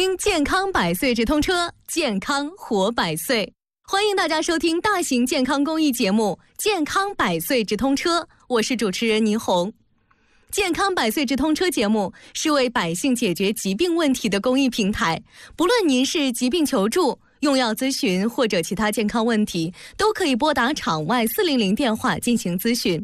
听健康百岁直通车，健康活百岁。欢迎大家收听大型健康公益节目《健康百岁直通车》，我是主持人倪虹。健康百岁直通车节目是为百姓解决疾病问题的公益平台，不论您是疾病求助、用药咨询或者其他健康问题，都可以拨打场外400电话进行咨询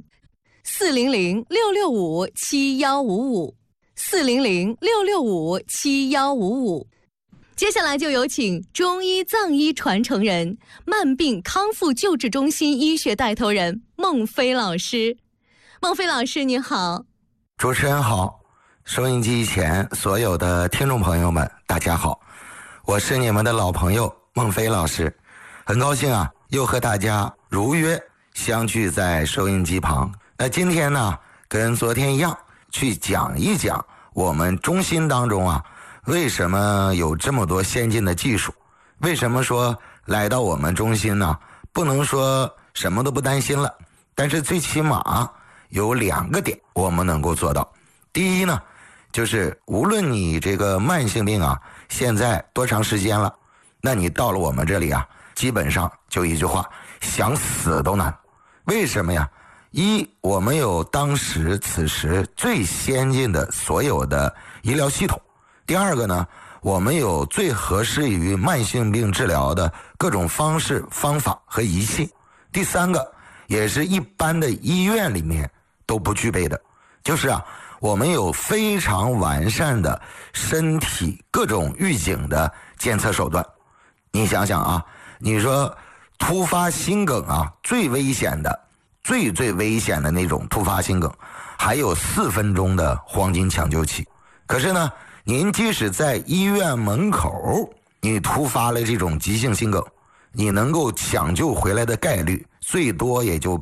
，400-665-7155，400-665-7155。接下来就有请中医藏医传承人、慢病康复救治中心医学带头人孟飞老师。孟飞老师您好。 主持人好，收音机前所有的听众朋友们大家好，我是你们的老朋友孟飞老师，很高兴啊又和大家如约相聚在收音机旁。那今天呢跟昨天一样，去讲一讲我们中心当中啊为什么有这么多先进的技术，为什么说来到我们中心呢不能说什么都不担心了，但是最起码有2个点我们能够做到。第一呢，就是无论你这个慢性病啊现在多长时间了，那你到了我们这里啊基本上就一句话，想死都难。为什么呀？一，我们有当时此时最先进的所有的医疗系统。第二个呢，我们有最合适于慢性病治疗的各种方式方法和仪器。第三个，也是一般的医院里面都不具备的，就是我们有非常完善的身体各种预警的监测手段。你想想你说突发心梗最危险的最危险的那种突发心梗还有4分钟的黄金抢救期，可是呢您即使在医院门口你突发了这种急性心梗，你能够抢救回来的概率最多也就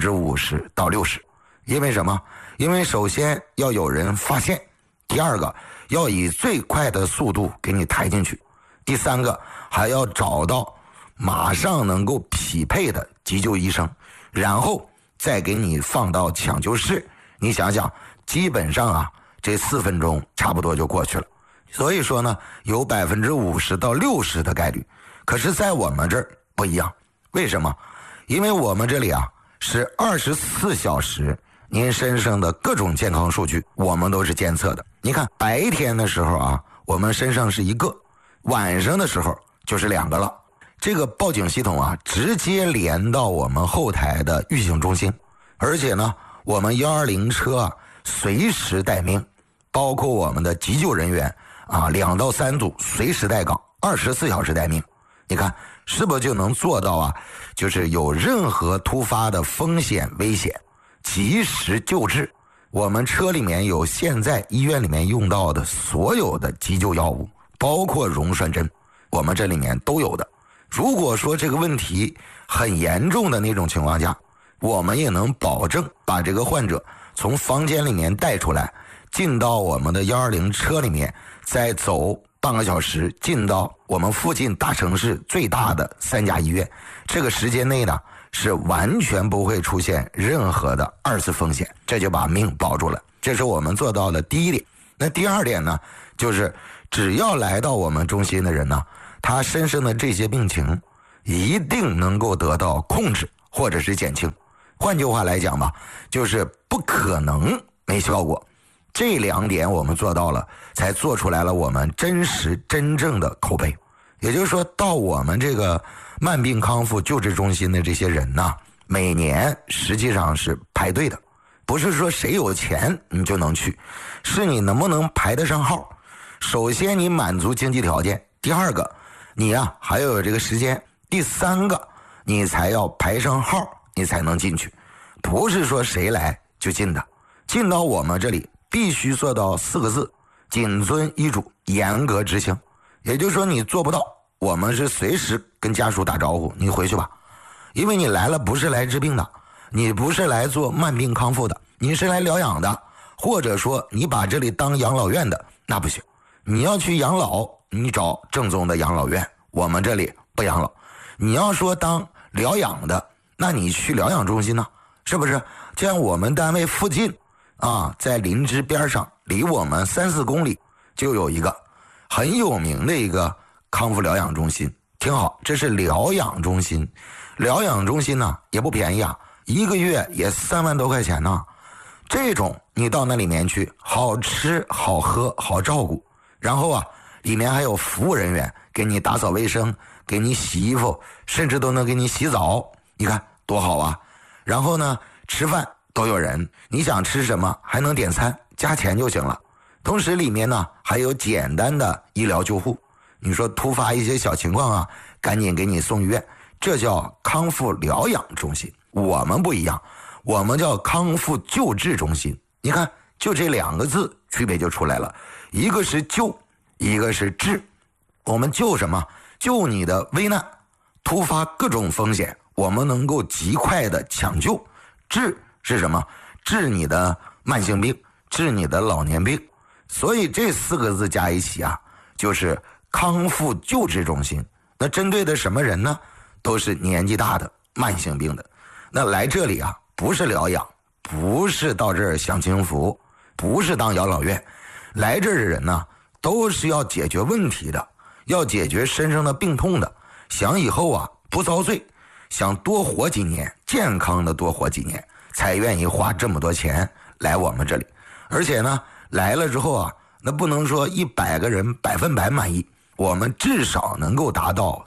50%到60%。因为什么？因为首先要有人发现，第二个要以最快的速度给你抬进去，第三个还要找到马上能够匹配的急救医生，然后再给你放到抢救室。你想想，基本上这4分钟差不多就过去了。所以说呢，有50%到60%的概率。可是在我们这儿不一样，为什么？因为我们这里是24小时您身上的各种健康数据我们都是监测的。你看白天的时候我们身上是1个，晚上的时候就是2个了。这个报警系统直接连到我们后台的预警中心，而且呢我们120车随时待命，包括我们的急救人员2到3组随时待岗，24小时待命。你看是不是就能做到就是有任何突发的风险危险及时救治。我们车里面有现在医院里面用到的所有的急救药物，包括溶栓针，我们这里面都有的。如果说这个问题很严重的那种情况下，我们也能保证把这个患者从房间里面带出来，进到我们的120车里面，再走半个小时进到我们附近大城市最大的3家医院。这个时间内呢是完全不会出现任何的2次风险，这就把命保住了。这是我们做到的第一点。那第二点呢，就是只要来到我们中心的人呢，他身上的这些病情一定能够得到控制或者是减轻。换句话来讲吧，就是不可能没效果。这2点我们做到了，才做出来了我们真实真正的口碑。也就是说，到我们这个慢病康复救治中心的这些人呢，每年实际上是排队的，不是说谁有钱你就能去，是你能不能排得上号。首先你满足经济条件，第二个你还要有这个时间，第三个你才要排上号你才能进去，不是说谁来就进的。进到我们这里必须做到4个字：谨遵医嘱，严格执行。也就是说你做不到，我们是随时跟家属打招呼，你回去吧。因为你来了不是来治病的，你不是来做慢病康复的，你是来疗养的，或者说你把这里当养老院的，那不行。你要去养老，你找正宗的养老院，我们这里不养老。你要说当疗养的，那你去疗养中心呢，是不是？就像我们单位附近在林芝边上，离我们3-4公里就有一个。 很有名的一个康复疗养中心。挺好，这是疗养中心。疗养中心呢也不便宜啊，1个月也3万多块钱呢。这种你到那里面去，好吃好喝好照顾，然后啊里面还有服务人员给你打扫卫生，给你洗衣服，甚至都能给你洗澡，你看多好啊。然后呢吃饭都有人，你想吃什么还能点餐，加钱就行了。同时里面呢还有简单的医疗救护，你说突发一些小情况啊，赶紧给你送医院，这叫康复疗养中心。我们不一样，我们叫康复救治中心。你看就这2个字区别就出来了，一个是救，一个是治。我们救什么？救你的危难，突发各种风险我们能够极快的抢救。治是什么？治你的慢性病，治你的老年病。所以这4个字加一起啊，就是康复救治中心。那针对的什么人呢？都是年纪大的慢性病的。那来这里啊不是疗养，不是到这儿享清福，不是当养老院，来这儿的人呢都是要解决问题的，要解决身上的病痛的，想以后啊不遭罪，想多活几年，健康的多活几年，才愿意花这么多钱来我们这里。而且呢来了之后啊，那不能说100个人100%满意，我们至少能够达到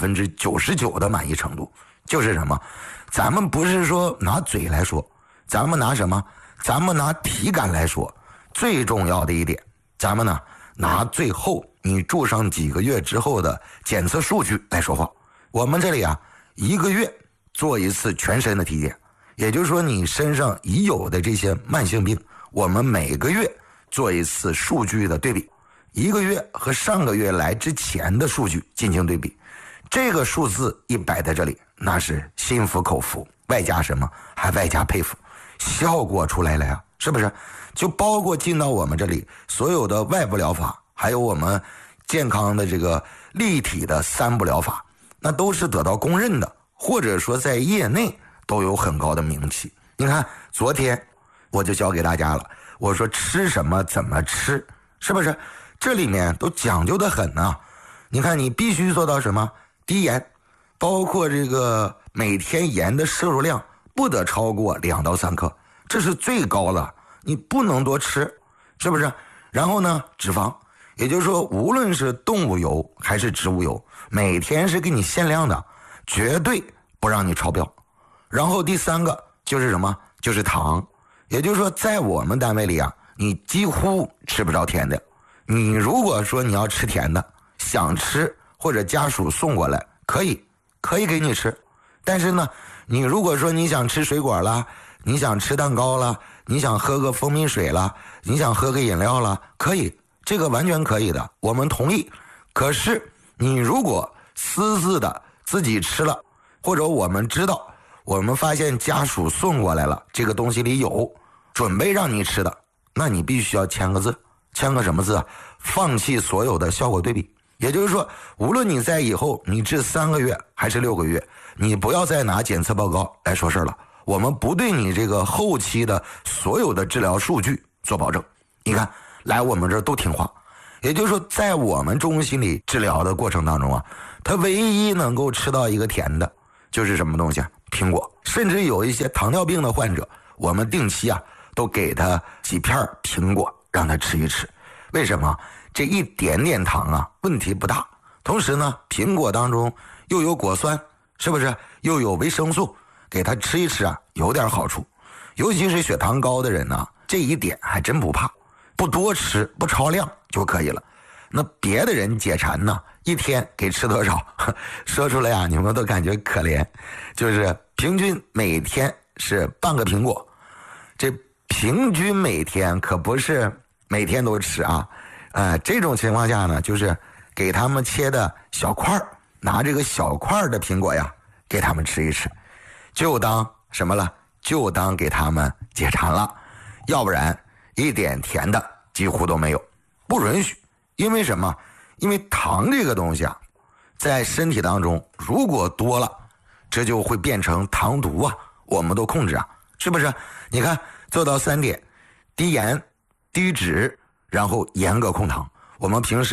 99%的满意程度。就是什么？咱们不是说拿嘴来说，咱们拿什么？咱们拿体感来说。最重要的一点，咱们呢拿最后你住上几个月之后的检测数据来说话。我们这里啊1个月做一次全身的体检，也就是说你身上已有的这些慢性病，我们每个月做一次数据的对比，1个月和上个月来之前的数据进行对比。这个数字一摆在这里，那是心服口服，外加什么？还外加佩服，效果出来了呀，是不是？就包括进到我们这里所有的外部疗法，还有我们健康的这个立体的3部疗法，那都是得到公认的，或者说在业内都有很高的名气。你看昨天我就教给大家了，我说吃什么怎么吃，是不是？这里面都讲究的很啊。你看你必须做到什么？低盐，包括这个每天盐的摄入量不得超过2到3克，这是最高了，你不能多吃，是不是？然后呢脂肪，也就是说无论是动物油还是植物油，每天是给你限量的，绝对不让你超标。然后第3个就是什么？就是糖，也就是说在我们单位里啊，你几乎吃不着甜的。你如果说你要吃甜的，想吃或者家属送过来，可以给你吃。但是呢你如果说你想吃水果了，你想吃蛋糕了，你想喝个蜂蜜水了，你想喝个饮料了，可以，这个完全可以的，我们同意。可是你如果私自的自己吃了，或者我们知道，我们发现家属送过来了，这个东西里有准备让你吃的，那你必须要签个字。签个什么字啊？放弃所有的效果对比。也就是说无论你在以后你治3个月还是6个月，你不要再拿检测报告来说事了，我们不对你这个后期的所有的治疗数据做保证。你看来我们这儿都听话。也就是说在我们中心里治疗的过程当中啊，他唯一能够吃到一个甜的就是什么东西啊？苹果。甚至有一些糖尿病的患者，我们定期啊都给他几片苹果让他吃一吃。为什么？这一点点糖啊问题不大，同时呢苹果当中又有果酸，是不是？又有维生素，给他吃一吃啊有点好处。尤其是血糖高的人呢，这一点还真不怕，不多吃不超量就可以了。那别的人解馋呢，一天给吃多少？说出来啊你们都感觉可怜，就是平均每天是半个苹果。这平均每天可不是每天都吃啊。这种情况下呢，就是给他们切的小块，拿这个小块的苹果呀给他们吃一吃，就当什么了？就当给他们解馋了。要不然一点甜的几乎都没有，不允许。因为什么？因为糖这个东西啊在身体当中如果多了，这就会变成糖毒啊，我们都控制啊，是不是？你看做到3点，低盐低脂，然后严格控糖。我们平时啊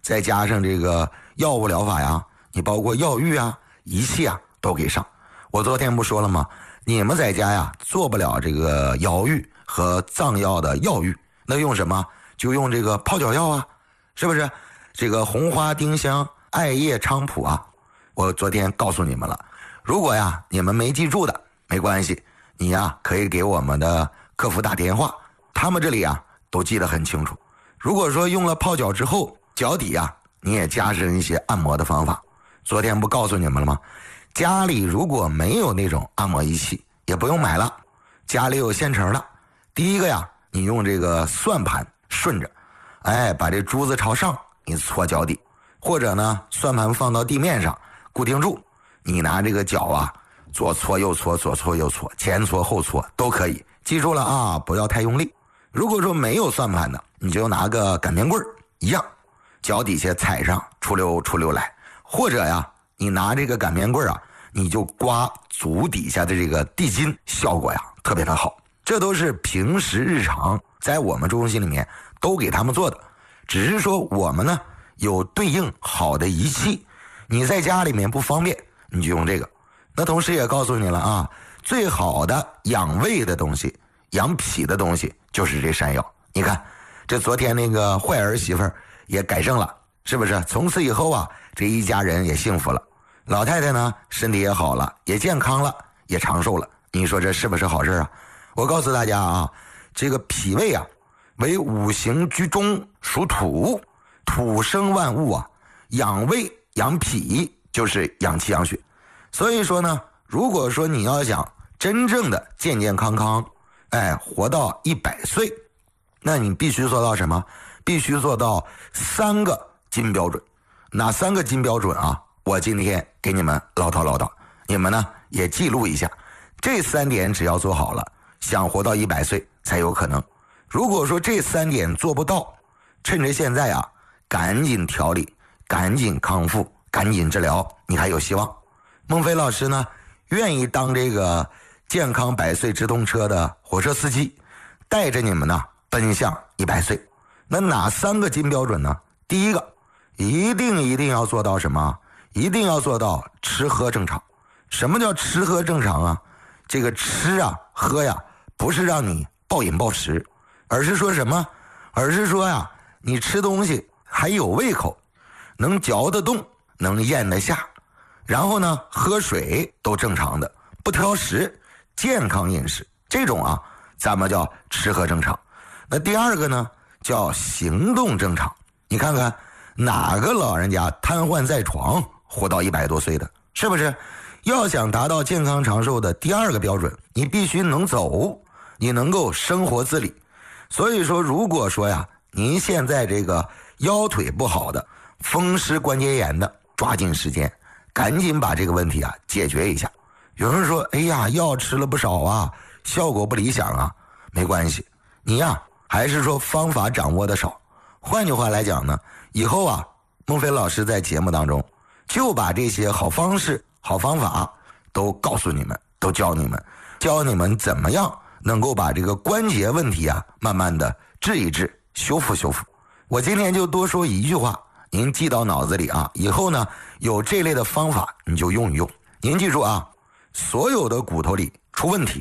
再加上这个药物疗法呀，你包括药浴啊、仪器啊都给上。我昨天不说了吗？你们在家呀做不了这个药浴和藏药的药浴，那用什么？就用这个泡脚药啊，是不是？这个红花丁香、艾叶菖蒲啊，我昨天告诉你们了。如果呀你们没记住的，没关系，你呀可以给我们的客服打电话，他们这里啊都记得很清楚。如果说用了泡脚之后，脚底啊你也加上一些按摩的方法，昨天不告诉你们了吗？家里如果没有那种按摩仪器，也不用买了，家里有现成的。第一个呀，你用这个算盘顺着，把这珠子朝上，你搓脚底，或者呢算盘放到地面上固定住，你拿这个脚啊左搓右搓，左搓右搓，前搓后搓都可以，记住了啊，不要太用力。如果说没有算盘的，你就拿个擀面棍一样，脚底下踩上出溜出溜来，或者呀你拿这个擀面棍啊，你就刮足底下的这个地筋，效果呀特别的好。这都是平时日常在我们中心里面都给他们做的，只是说我们呢有对应好的仪器，你在家里面不方便你就用这个。那同时也告诉你了啊，最好的养胃的东西、养脾的东西就是这山药。你看这昨天那个坏儿媳妇也改正了，是不是？从此以后啊，这一家人也幸福了，老太太呢身体也好了，也健康了，也长寿了。你说这是不是好事啊？我告诉大家啊，这个脾胃啊为五行居中，属土，土生万物啊，养胃养脾就是养气养血。所以说呢，如果说你要想真正的健健康康，活到100岁，那你必须做到什么？必须做到3个金标准。哪3个金标准啊？我今天给你们唠叨，你们呢也记录一下。这3点只要做好了，想活到100岁才有可能。如果说这3点做不到，趁着现在啊，赶紧调理，赶紧康复，赶紧治疗，你还有希望。孟非老师呢，愿意当这个健康100岁直通车的火车司机，带着你们呢奔向100岁。那哪3个金标准呢？第一个，一定要做到什么？一定要做到吃喝正常。什么叫吃喝正常啊？这个吃啊喝呀，不是让你暴饮暴食，而是说什么？而是说呀，你吃东西还有胃口，能嚼得动，能咽得下，然后呢喝水都正常的，不挑食，健康饮食，这种啊咱们叫吃喝正常。那第2个呢叫行动正常。你看看哪个老人家瘫痪在床活到100多岁的，是不是？要想达到健康长寿的第2个标准，你必须能走，你能够生活自理。所以说如果说呀您现在这个腰腿不好的，风湿关节炎的，抓紧时间赶紧把这个问题啊解决一下。有人说哎呀药吃了不少啊，效果不理想啊，没关系，你呀还是说方法掌握的少。换句话来讲呢，以后啊孟非老师在节目当中就把这些好方式好方法都告诉你们，都教你们，教你们怎么样能够把这个关节问题啊慢慢的治一治，修复。我今天就多说一句话，您记到脑子里啊，以后呢有这类的方法你就用一用。您记住啊，所有的骨头里出问题